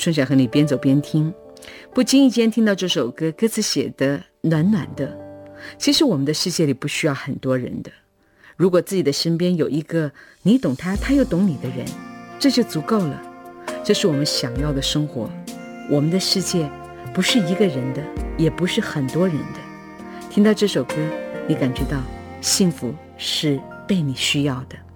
春霞和你边走边听，不经意间听到这首歌，歌词写得暖暖的。其实我们的世界里不需要很多人的，如果自己的身边有一个你懂他，他又懂你的人，这就足够了。这是我们想要的生活。我们的世界不是一个人的，也不是很多人的。听到这首歌，你感觉到幸福是被你需要的。